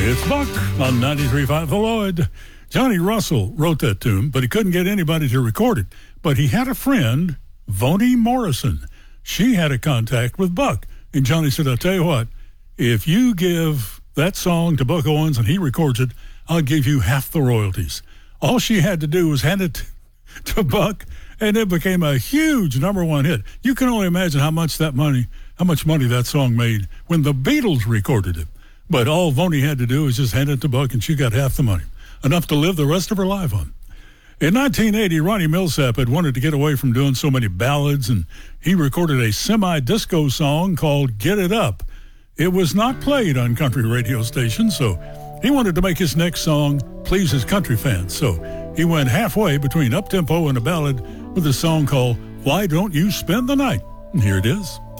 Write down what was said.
It's Buck on 93.5 The Lloyd. Johnny Russell wrote that tune, but he couldn't get anybody to record it. But he had a friend, Vonnie Morrison. She had a contact with Buck. And Johnny said, I'll tell you what, if you give that song to Buck Owens and he records it, I'll give you half the royalties. All she had to do was hand it to Buck, and it became a huge number one hit. You can only imagine how much money that song made when the Beatles recorded it. But all Vonnie had to do was just hand it to Buck, and she got half the money, enough to live the rest of her life on. In 1980, Ronnie Milsap had wanted to get away from doing so many ballads, and he recorded a semi-disco song called Get It Up. It was not played on country radio stations, so he wanted to make his next song please his country fans. So he went halfway between up-tempo and a ballad with a song called Why Don't You Spend the Night? And here it is.